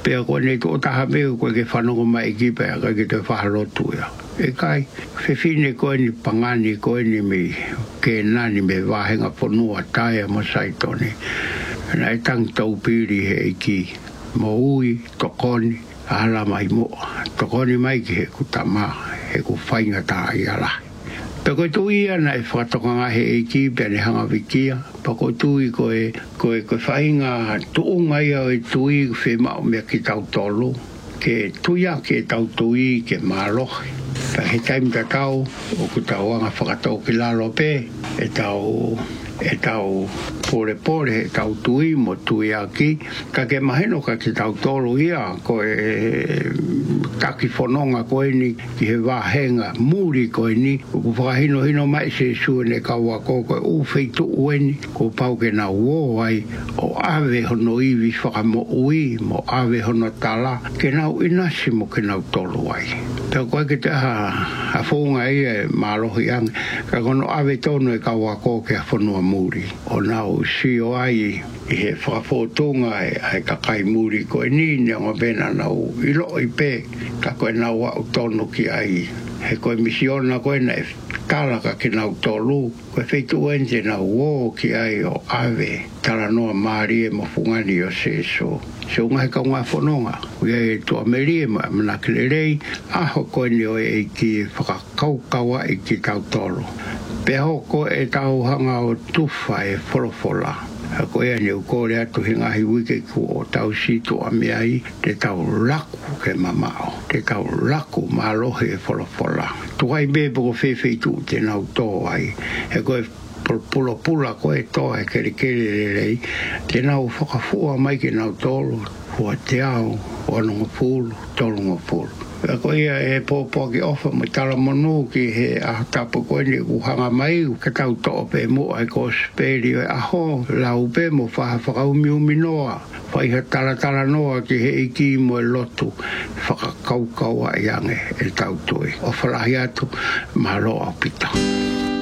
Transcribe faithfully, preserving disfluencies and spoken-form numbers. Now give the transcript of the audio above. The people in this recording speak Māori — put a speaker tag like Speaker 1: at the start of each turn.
Speaker 1: Pea ko nei ko taha me ko ke whanongo mai ki pea ka ke te whahalotu ia. E kai, whewhine koe ni pangani koe ni me ke nani me wahenga ponua tae mo saitoni. Na e tang tau piri he ki. Mo ui, tokoni, ala mai mo. Tokoni mai ki he kutama, he ku whainga tā i ala. Peko tui ana e whakatokanga he ki pea ni hanga wikia. Peko tui koe, koe koe whainga tuunga ia e tui whi mao mea ki tau tolu. Ke tuia ke tau tui ke mālohi. Pa he taim ta tau, o ku tau anga whakatau ki lalo pe, e tau, e tau pore pore he tau tui mo tui aki. Ka ke maheno ka ki tau tolu ia, ko e taki whanonga koe ni, ki he wahenga muri koe ni, ko whakahino hino mai se suene kaua ko koe uwhitu ueni, ko pau ke na uo ai, o ave hono iwi whakamo ui, mo ave hono tala, ke nau inasi mo ke nau tolu ai. Tau koe ke te ha, ha whonga ia e mālohi ang, ka kono ave tono e kaua ko ke a whanua muri. O nau si o ai, i he whakapōtonga e ai kakai muri koe ni, ne ngā bena nau ilo i pē, ka koe nau au tono ki ai. He koe misiona koe na e tala ka ki nau tolu, koe wheitu ente nau o ki ai o ave, tala noa maari e mawhungani o seso. Se unga he kaunga whanonga, ua e tua meri e manakile rei, aho koe ni o e ki whakakaukaua i ki tau tolu. Peho koe e tau hanga o tufa e wholofola. A koe ane u kore atu he ngahi wike ku o tau situ a mea i te tau laku ke mamao. Te tau laku mālohe e wholofola. Tukai me poko whewhitu te nau tō ai. He koe pula pula koe tō he kere kere rei. Te nau whakafua mai ke nau tōlu. Hua te au, wanonga pulu, tolunga pulu. A koe ia e pōpō ki ofa mai tala monu ki he a tapu koe ni ku hanga mai ka tau tō pe mo ai ko speri o aho lau pe mo whaha whakaumi umi noa whaiha tala tala noa ki he iki mo e lotu whakakaukau a iange e tau toi o whalahi atu malo au pita.